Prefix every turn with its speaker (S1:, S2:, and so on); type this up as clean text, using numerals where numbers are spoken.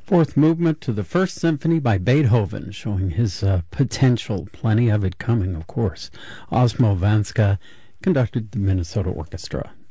S1: Fourth movement to the First Symphony by Beethoven, showing his potential. Plenty of it coming, of course. Osmo Vanska conducted the Minnesota Orchestra.